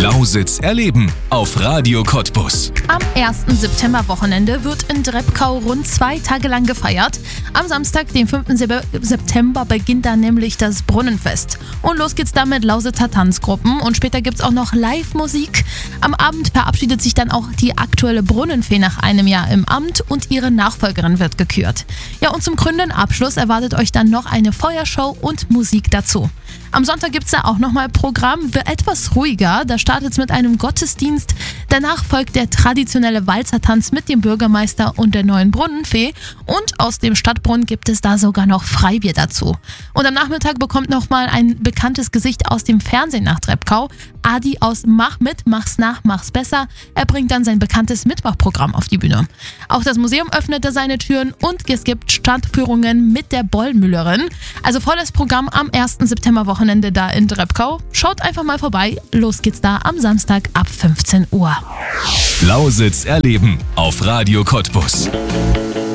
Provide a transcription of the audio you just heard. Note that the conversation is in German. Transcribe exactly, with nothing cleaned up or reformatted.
Lausitz erleben auf Radio Cottbus. Am ersten September-Wochenende wird in Drebkau rund zwei Tage lang gefeiert. Am Samstag, den fünften September, beginnt dann nämlich das Brunnenfest. Und los geht's dann mit Lausitzer Tanzgruppen und später gibt's auch noch Live-Musik. Am Abend verabschiedet sich dann auch die aktuelle Brunnenfee nach einem Jahr im Amt und ihre Nachfolgerin wird gekürt. Ja, und zum krönenden Abschluss erwartet euch dann noch eine Feuershow und Musik dazu. Am Sonntag gibt's da auch nochmal Programm, wird etwas ruhiger. Da startet's mit einem Gottesdienst. Danach folgt der traditionelle Walzertanz mit dem Bürgermeister und der neuen Brunnenfee. Und aus dem Stadtbrunnen gibt es da sogar noch Freibier dazu. Und am Nachmittag bekommt nochmal ein bekanntes Gesicht aus dem Fernsehen nach Drebkau. Adi aus Mach mit, mach's nach, mach's besser. Er bringt dann sein bekanntes Mittwochprogramm auf die Bühne. Auch das Museum öffnete seine Türen und es gibt Stadtführungen mit der Bollmüllerin. Also volles Programm am ersten September-Wochenende da in Drebkau. Schaut einfach mal vorbei. Los geht's da am Samstag ab fünfzehn Uhr. Lausitz erleben auf Radio Cottbus.